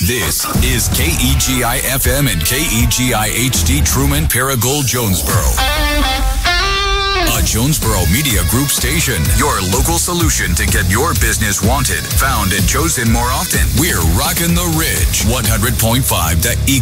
This is KEGI FM and KEGI HD Truman Paragould Jonesboro. A Jonesboro Media Group station. Your local solution to get your business wanted, found, and chosen more often. We're rocking the Ridge. 100.5 The